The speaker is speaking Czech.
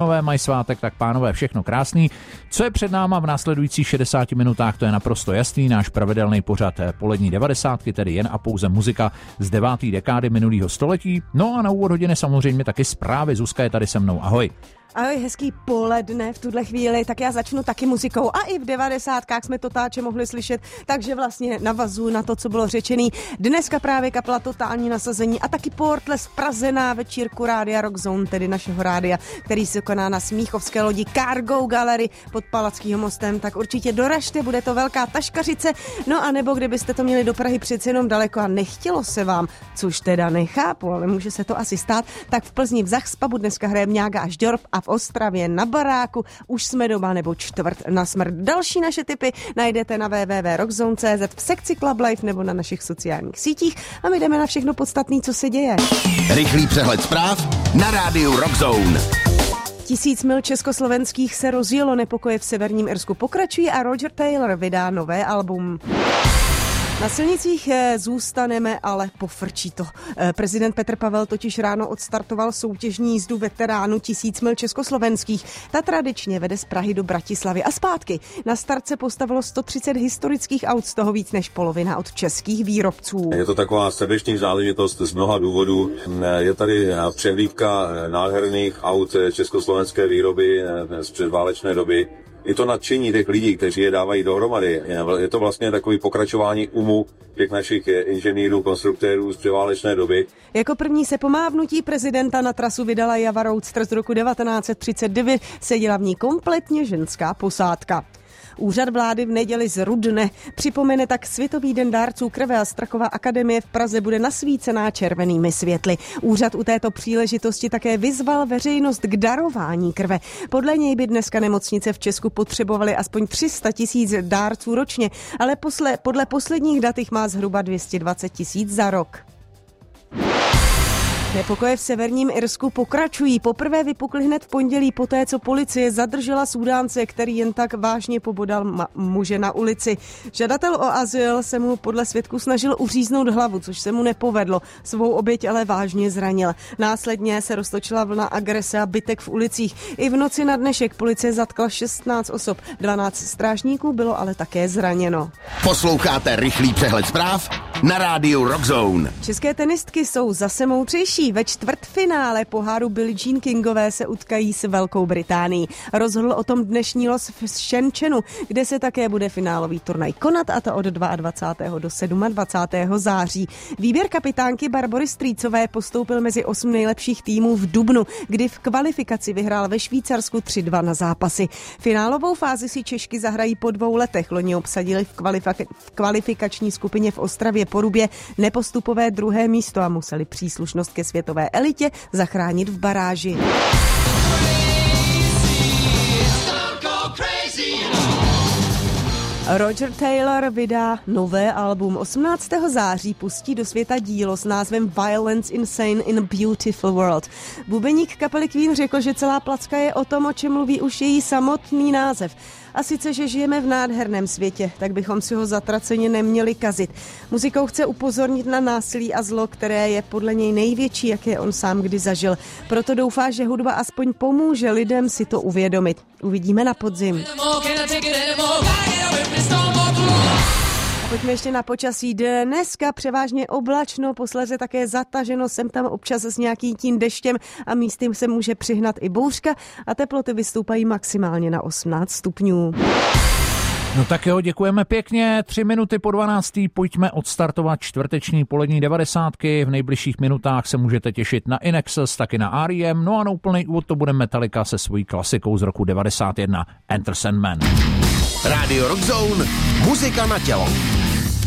pánové mají svátek, tak pánové všechno krásný. Co je před náma v následujících 60 minutách, to je naprosto jasný, náš pravidelný pořad polední 90, tedy jen a pouze muzika z 9. dekády minulého století. No a na úvod hodiny samozřejmě taky zprávy. Zuzka je tady se mnou, ahoj. Ahoj, hezký poledne v tuhle chvíli, tak já začnu taky muzikou a i v 90kách jsme Totáče mohli slyšet, takže vlastně navazuju na to, co bylo řečený. Dneska právě kapela Totální nasazení a taky Portles v Praze na večírku Rádia Rock Zone, tedy našeho rádia, který se koná na smíchovské lodi Cargo Gallery pod Palackým mostem, tak určitě doražte, bude to velká taškařice, no a nebo kdybyste to měli do Prahy přece jenom daleko a nechtělo se vám, což teda nechápu, ale může se to asi stát, tak v Plzni v Zachspabu dneska hraje Mňága až Dorp a v Ostravě na Baráku už jsme doma nebo čtvrt na smrt. Další naše tipy najdete na www.rockzone.cz v sekci Club Life nebo na našich sociálních sítích a my jdeme na všechno podstatné, co se děje. Rychlý přehled zpráv na rádiu Rockzone. 1000 mil československých se rozjelo, nepokoje v Severním Irsku pokračují a Roger Taylor vydá nové album. Na silnicích zůstaneme, ale pofrčí to. Prezident Petr Pavel totiž ráno odstartoval soutěžní jízdu veteránů 1000 mil československých. Ta tradičně vede z Prahy do Bratislavy a zpátky. Na start se postavilo 130 historických aut, z toho víc než polovina od českých výrobců. Je to taková srdeční záležitost z mnoha důvodů. Je tady přehlídka nádherných aut československé výroby z předválečné doby. Je to nadšení těch lidí, kteří je dávají dohromady. Je to vlastně takový pokračování těch našich inženýrů, konstruktérů z předválečné doby. Jako první se po mávnutí prezidenta na trasu vydala Java Roadster z roku 1939. Seděla v ní kompletně ženská posádka. Úřad vlády v neděli z Rudne připomene tak Světový den dárců krve a Straková akademie v Praze bude nasvícená červenými světly. Úřad u této příležitosti také vyzval veřejnost k darování krve. Podle něj by dneska nemocnice v Česku potřebovaly aspoň 300 000 dárců ročně, ale podle posledních dat jich má zhruba 220 000 za rok. Nepokoje v Severním Irsku pokračují. Poprvé vypukly hned v pondělí poté, co policie zadržela Súdánce, který jen tak vážně pobodal muže na ulici. Žadatel o azyl se mu podle svědků snažil uříznout hlavu, což se mu nepovedlo. Svou oběť ale vážně zranil. Následně se roztočila vlna agrese a bitek v ulicích. I v noci na dnešek policie zatkla 16 osob. 12 strážníků bylo ale také zraněno. Posloucháte rychlý přehled zpráv na rádiu Rockzone. České tenistky jsou zase moudřejší. Ve čtvrtfinále poháru Billie Jean Kingové se utkají s Velkou Británií. Rozhodl o tom dnešní los v Shenzhenu, kde se také bude finálový turnaj konat, a to od 22. do 27. září. Výběr kapitánky Barbory Strýcové postoupil mezi 8 nejlepších týmů v dubnu, kdy v kvalifikaci vyhrál ve Švýcarsku 3-2 na zápasy. Finálovou fázi si Češky zahrají po 2 letech. Loni obsadili v kvalifikační skupině v Ostravě Porubě nepostupové 2. místo a museli příslušnost ke světové elitě zachránit v baráži. Roger Taylor vydá nové album. 18. září pustí do světa dílo s názvem Violence Insane in a Beautiful World. Bubeník kapely Queen řekl, že celá placka je o tom, o čem mluví už její samotný název. A sice, že žijeme v nádherném světě, tak bychom si ho zatraceně neměli kazit. Muzikou chce upozornit na násilí a zlo, které je podle něj největší, jaké on sám kdy zažil. Proto doufá, že hudba aspoň pomůže lidem si to uvědomit. Uvidíme na podzim. Pojďme ještě na počasí. Dneska převážně oblačno, posléze také zataženo, sem tam občas s nějakým tím deštěm a místy se může přihnat i bouřka a teploty vystoupají maximálně na 18 stupňů. No tak jo, děkujeme pěkně. 3 minuty po 12. Pojďme odstartovat čtvrteční polední 90. V nejbližších minutách se můžete těšit na INXS, taky na R.E.M. No a na úplný úvod to bude Metallica se svojí klasikou z roku 91 Enter Sandman. Radio Rockzone, muzika na tělo.